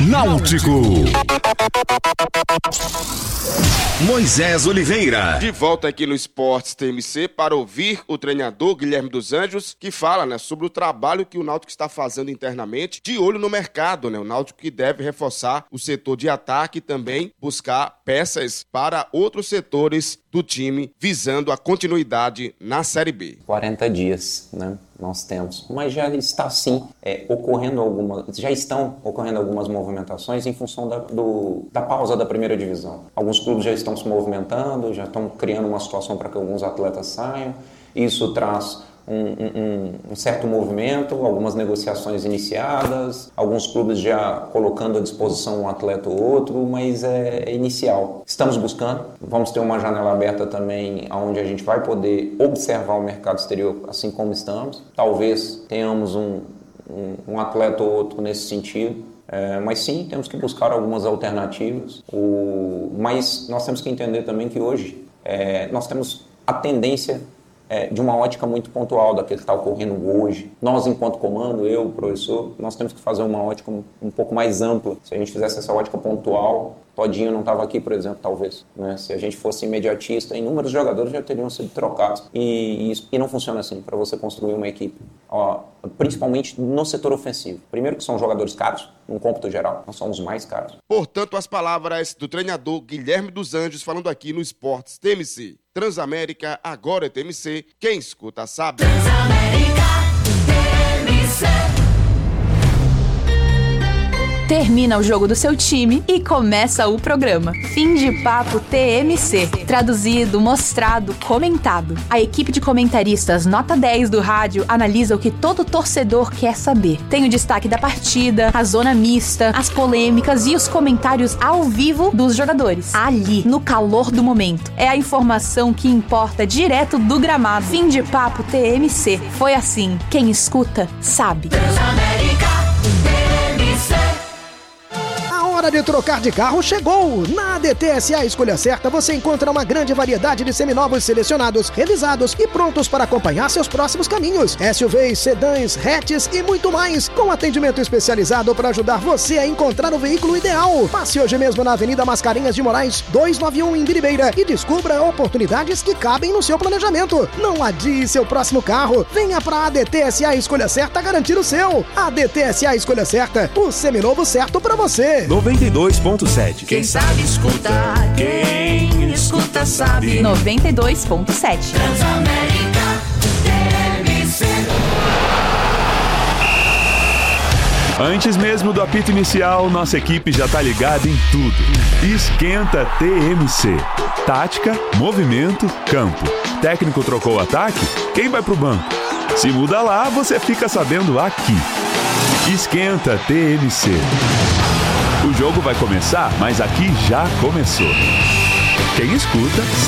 Náutico. Moisés Oliveira. De volta aqui no Esportes TMC para ouvir o treinador Guilherme dos Anjos, que fala, sobre o trabalho que o Náutico está fazendo internamente, de olho no mercado, O Náutico que deve reforçar o setor de ataque e também buscar peças para outros setores do time, visando a continuidade na Série B. 40 dias, nós temos, mas já está sim já estão ocorrendo algumas movimentações em função da pausa da primeira divisão. Alguns clubes já estão se movimentando, já estão criando uma situação para que alguns atletas saiam. Isso traz um certo movimento, algumas negociações iniciadas, alguns clubes já colocando à disposição um atleta ou outro, mas é inicial. Estamos buscando, vamos ter uma janela aberta também, onde a gente vai poder observar o mercado exterior assim como estamos. Talvez tenhamos um atleta ou outro nesse sentido. Mas sim, temos que buscar algumas alternativas. Mas nós temos que entender também que hoje nós temos a tendência de uma ótica muito pontual daquilo que está ocorrendo hoje. Nós, enquanto comando, o professor, nós temos que fazer uma ótica um pouco mais ampla. Se a gente fizesse essa ótica pontual, Todinho não estava aqui, por exemplo, talvez. Se a gente fosse imediatista, inúmeros jogadores já teriam sido trocados. E não funciona assim, para você construir uma equipe. Principalmente no setor ofensivo. Primeiro que são jogadores caros, no cômputo geral, nós somos mais caros. Portanto, as palavras do treinador Guilherme dos Anjos, falando aqui no Esportes TMC. Transamérica, agora é TMC. Quem escuta sabe. Transamérica, TMC. Termina o jogo do seu time e começa o programa. Fim de Papo TMC. Traduzido, mostrado, comentado. A equipe de comentaristas nota 10 do rádio analisa o que todo torcedor quer saber. Tem o destaque da partida, a zona mista, as polêmicas e os comentários ao vivo dos jogadores. Ali, no calor do momento. É a informação que importa direto do gramado. Fim de Papo TMC. Foi assim. Quem escuta, sabe. Transamérica, TMC. Hora de trocar de carro chegou! Na ADT SA Escolha Certa você encontra uma grande variedade de seminovos selecionados, revisados e prontos para acompanhar seus próximos caminhos. SUVs, sedãs, hatches e muito mais, com atendimento especializado para ajudar você a encontrar o veículo ideal. Passe hoje mesmo na Avenida Mascarenhas de Moraes, 291 em Biribeira e descubra oportunidades que cabem no seu planejamento. Não adie seu próximo carro. Venha para a ADT SA Escolha Certa garantir o seu. ADT SA Escolha Certa, o seminovo certo para você. 92.7. Quem sabe escuta, quem escuta sabe. 92.7. Transamérica, TMC. Antes mesmo do apito inicial, nossa equipe já tá ligada em tudo. Esquenta TMC. Tática, movimento, campo. Técnico trocou o ataque? Quem vai pro banco? Se muda lá, você fica sabendo aqui. Esquenta TMC. O jogo vai começar, mas aqui já começou. Quem escuta, sabe.